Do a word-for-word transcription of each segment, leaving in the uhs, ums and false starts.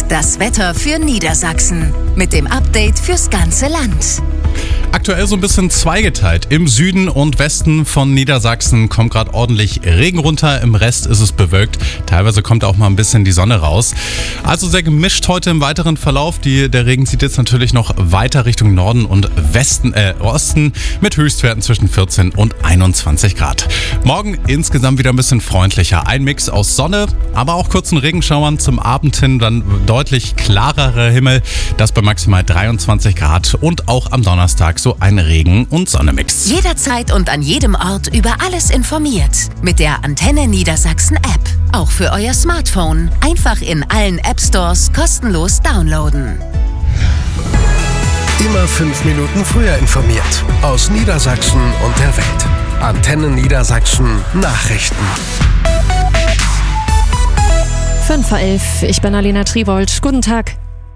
Das Wetter für Niedersachsen mit dem Update fürs ganze Land. Aktuell so ein bisschen zweigeteilt. Im Süden und Westen von Niedersachsen kommt gerade ordentlich Regen runter. Im Rest ist es bewölkt. Teilweise kommt auch mal ein bisschen die Sonne raus. Also sehr gemischt heute im weiteren Verlauf. Die, der Regen zieht jetzt natürlich noch weiter Richtung Norden und Westen, äh, Osten mit Höchstwerten zwischen vierzehn und einundzwanzig Grad. Morgen insgesamt wieder ein bisschen freundlicher. Ein Mix aus Sonne, aber auch kurzen Regenschauern. Zum Abend hin dann deutlich klarerer Himmel. Das bei maximal dreiundzwanzig Grad und auch am Donnerstag so ein Regen- und Sonnemix. Jederzeit und an jedem Ort über alles informiert. Mit der Antenne Niedersachsen App. Auch für euer Smartphone. Einfach in allen App Stores kostenlos downloaden. Immer fünf Minuten früher informiert. Aus Niedersachsen und der Welt. Antenne Niedersachsen Nachrichten. fünf vor elf, ich bin Alina Triwold. Guten Tag.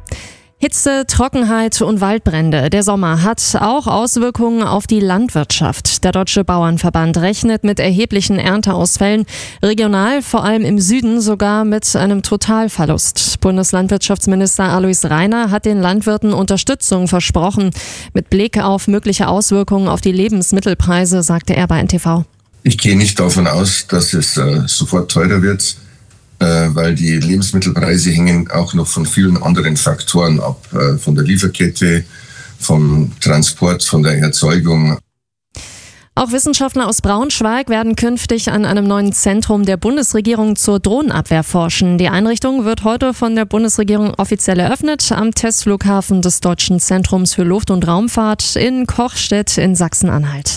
Hitze, Trockenheit und Waldbrände. Der Sommer hat auch Auswirkungen auf die Landwirtschaft. Der Deutsche Bauernverband rechnet mit erheblichen Ernteausfällen. Regional, vor allem im Süden, sogar mit einem Totalverlust. Bundeslandwirtschaftsminister Alois Rainer hat den Landwirten Unterstützung versprochen. Mit Blick auf mögliche Auswirkungen auf die Lebensmittelpreise, sagte er bei N T V. Ich gehe nicht davon aus, dass es äh, sofort teurer wird, weil die Lebensmittelpreise hängen auch noch von vielen anderen Faktoren ab, von der Lieferkette, vom Transport, von der Erzeugung. Auch Wissenschaftler aus Braunschweig werden künftig an einem neuen Zentrum der Bundesregierung zur Drohnenabwehr forschen. Die Einrichtung wird heute von der Bundesregierung offiziell eröffnet am Testflughafen des Deutschen Zentrums für Luft- und Raumfahrt in Kochstedt in Sachsen-Anhalt.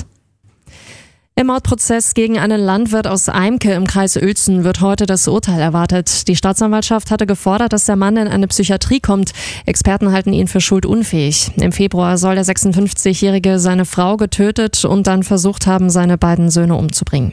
Im Mordprozess gegen einen Landwirt aus Eimke im Kreis Uelzen wird heute das Urteil erwartet. Die Staatsanwaltschaft hatte gefordert, dass der Mann in eine Psychiatrie kommt. Experten halten ihn für schuldunfähig. Im Februar soll der sechsundfünfzigjährige seine Frau getötet und dann versucht haben, seine beiden Söhne umzubringen.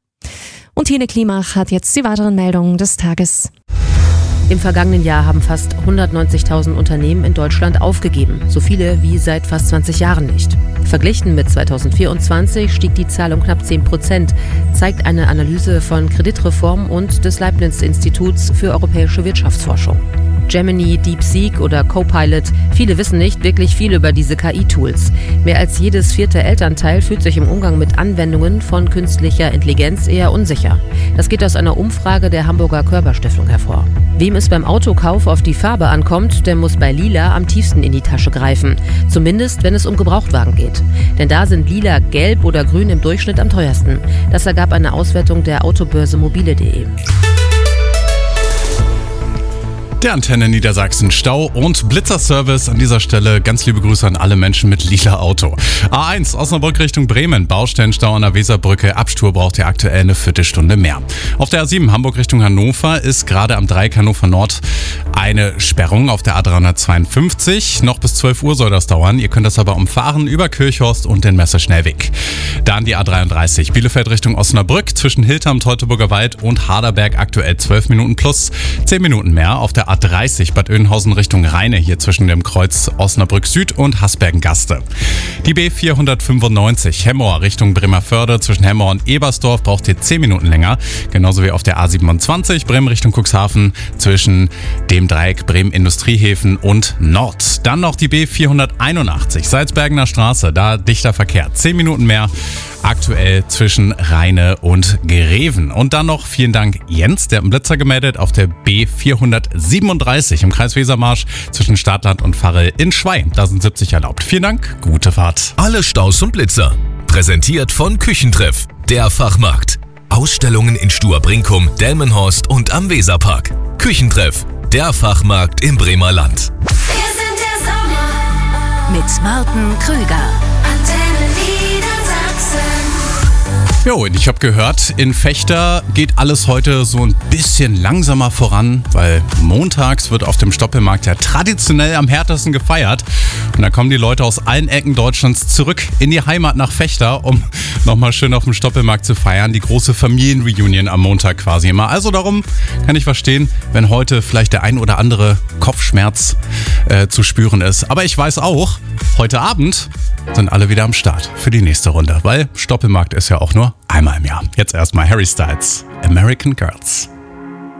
Und Tine Klimach hat jetzt die weiteren Meldungen des Tages. Im vergangenen Jahr haben fast hundertneunzigtausend Unternehmen in Deutschland aufgegeben. So viele wie seit fast zwanzig Jahren nicht. Verglichen mit zweitausendvierundzwanzig stieg die Zahl um knapp zehn Prozent, zeigt eine Analyse von Kreditreform und des Leibniz-Instituts für europäische Wirtschaftsforschung. Gemini, DeepSeek oder Copilot. Viele wissen nicht wirklich viel über diese K I-Tools. Mehr als jedes vierte Elternteil fühlt sich im Umgang mit Anwendungen von künstlicher Intelligenz eher unsicher. Das geht aus einer Umfrage der Hamburger Körper-Stiftung hervor. Wem es beim Autokauf auf die Farbe ankommt, der muss bei Lila am tiefsten in die Tasche greifen. Zumindest, wenn es um Gebrauchtwagen geht. Denn da sind Lila, Gelb oder Grün im Durchschnitt am teuersten. Das ergab eine Auswertung der Autobörse mobile punkt de. Der Antenne Niedersachsen Stau- und Blitzerservice an dieser Stelle. Ganz liebe Grüße an alle Menschen mit lila Auto. A eins, Osnabrück Richtung Bremen. Baustellenstau an der Weserbrücke. Abstur braucht ihr aktuell eine Viertelstunde mehr. Auf der A sieben Hamburg Richtung Hannover ist gerade am Dreieck Hannover Nord eine Sperrung auf der A dreihundertzweiundfünfzig. Noch bis zwölf Uhr soll das dauern. Ihr könnt das aber umfahren über Kirchhorst und den Messerschnellweg. Dann die A dreiunddreißig Bielefeld Richtung Osnabrück. Zwischen Hilterm, Teutoburger Wald und Harderberg aktuell zwölf Minuten plus zehn Minuten mehr. Auf der A dreißig Bad Oeynhausen Richtung Rheine, hier zwischen dem Kreuz Osnabrück Süd und Hasbergen-Gaste. Die B vierhundertfünfundneunzig Hemmoor Richtung Bremerförde, zwischen Hemmoor und Ebersdorf braucht ihr zehn Minuten länger. Genauso wie auf der A siebenundzwanzig Bremen Richtung Cuxhaven, zwischen dem Dreieck Bremen Industriehäfen und Nord. Dann noch die B vierhunderteinundachtzig Salzbergener Straße, da dichter Verkehr, zehn Minuten mehr. Aktuell zwischen Rheine und Greven. Und dann noch vielen Dank Jens, der hat einen Blitzer gemeldet auf der B vierhundertsiebenunddreißig im Kreis Wesermarsch zwischen Stadtland und Varel in Schwein. Da sind siebzig erlaubt. Vielen Dank, gute Fahrt. Alle Staus und Blitzer. Präsentiert von Küchentreff, der Fachmarkt. Ausstellungen in Stuhr-Brinkum, Delmenhorst und am Weserpark. Küchentreff, der Fachmarkt im Bremer Land. Wir sind der Sommer mit Martin Krüger. Antenne Niedersachsen. Jo, und ich habe gehört, in Vechta geht alles heute so ein bisschen langsamer voran, weil montags wird auf dem Stoppelmarkt ja traditionell am härtesten gefeiert. Und da kommen die Leute aus allen Ecken Deutschlands zurück in die Heimat nach Vechta, um nochmal schön auf dem Stoppelmarkt zu feiern. Die große Familienreunion am Montag quasi immer. Also darum kann ich verstehen, wenn heute vielleicht der ein oder andere Kopfschmerz äh, zu spüren ist. Aber ich weiß auch, heute Abend sind alle wieder am Start für die nächste Runde, weil Stoppelmarkt ist ja auch nur einmal im Jahr. Jetzt erstmal Harry Styles, American Girls.